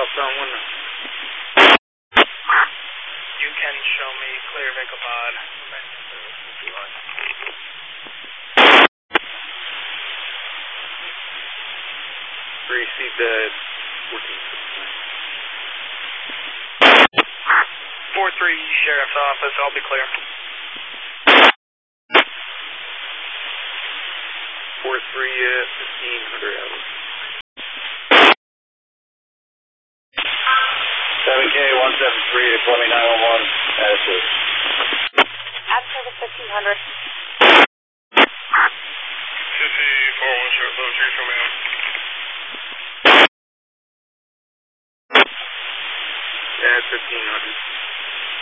southbound 19. You can show me clear vehicle pod. Received that 1469. 4-3 Sheriff's Office, I'll be clear. 4-3 at 1500 hours. 7K 173 to call me 911. Attitude. At service 1500. 54-1 Sheriff, show me out. At 1500.